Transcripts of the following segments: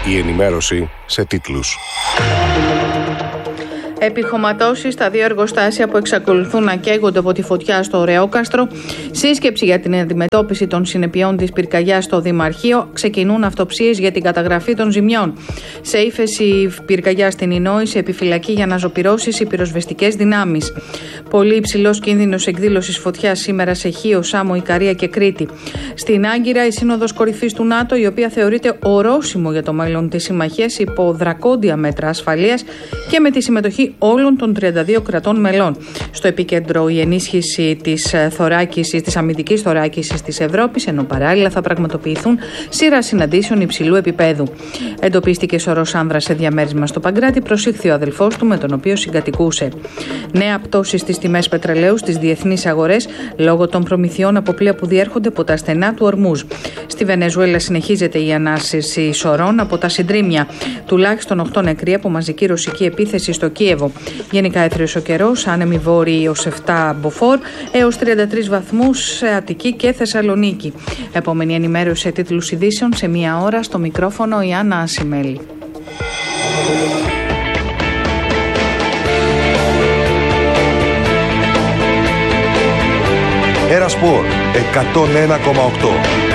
Η ενημέρωση σε τίτλους. Επιχωματώσεις στα δύο εργοστάσια που εξακολουθούν να καίγονται από τη φωτιά στο Ρεόκαστρο. Σύσκεψη για την αντιμετώπιση των συνεπειών της πυρκαγιάς στο Δημαρχείο. Ξεκινούν αυτοψίες για την καταγραφή των ζημιών. Σε ύφεση πυρκαγιά στην Ινόη, σε επιφυλακή για αναζωπυρώσεις οι πυροσβεστικές δυνάμεις. Πολύ υψηλός κίνδυνος εκδήλωσης φωτιάς σήμερα σε Χίο, Σάμο, Ικαρία και Κρήτη. Στην Άγκυρα, η Σύνοδος Κορυφής του ΝΑΤΟ, η οποία θεωρείται ορόσημο για το μέλλον της συμμαχίας υπό δρακόντια μέτρα ασφαλείας και με τη συμμετοχή όλων των 32 κρατών μελών. Στο επίκεντρο η ενίσχυση της αμυντικής θωράκισης της Ευρώπης, ενώ παράλληλα θα πραγματοποιηθούν σειρά συναντήσεων υψηλού επίπεδου. Εντοπίστηκε σωρός άνδρας σε διαμέρισμα στο Παγκράτη, προσήχθη ο αδελφός του με τον οποίο συγκατοικούσε. Νέα πτώση στις τιμές πετρελαίου στις διεθνείς αγορές λόγω των προμηθειών από πλοία που διέρχονται από τα στενά του Ορμούζ. Στη Βενεζουέλα συνεχίζεται η ανάσυρση σωρών από τα συντρίμμια. Τουλάχιστον 8 νεκροί από μαζική ρωσική επίθεση στο Κίεβο. Γενικά έθριος ο καιρός, άνεμοι βόρειοι ως 7 μποφόρ έως 33 βαθμούς σε Αττική και Θεσσαλονίκη. Επόμενη ενημέρωση σε τίτλους ειδήσεων σε 1 ώρα. Στο μικρόφωνο η Άννα Ασημέλη. Ερασπορ 101,8.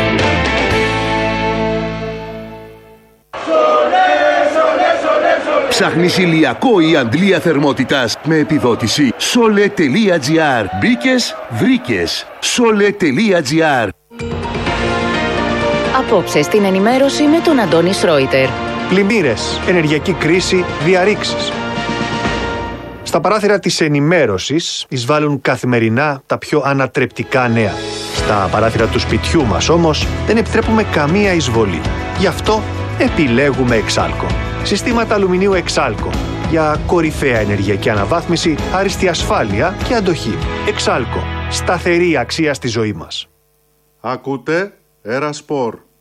Ψάχνεις ηλιακό ή αντλία θερμότητας με επιδότηση? Sole.gr. Μπήκες, βρήκες. Sole.gr. Απόψε στην ενημέρωση με τον Αντώνη Σρόιτερ. Πλημμύρες, ενεργειακή κρίση, διαρρήξεις. Στα παράθυρα της ενημέρωσης εισβάλλουν καθημερινά τα πιο ανατρεπτικά νέα. Στα παράθυρα του σπιτιού μας όμως δεν επιτρέπουμε καμία εισβολή. Γι' αυτό επιλέγουμε Εξάλκο. Συστήματα αλουμινίου Εξάλκο για κορυφαία ενεργειακή αναβάθμιση, άριστη ασφάλεια και αντοχή. Εξάλκο. Σταθερή αξία στη ζωή μας. Ακούτε Ερασπορ.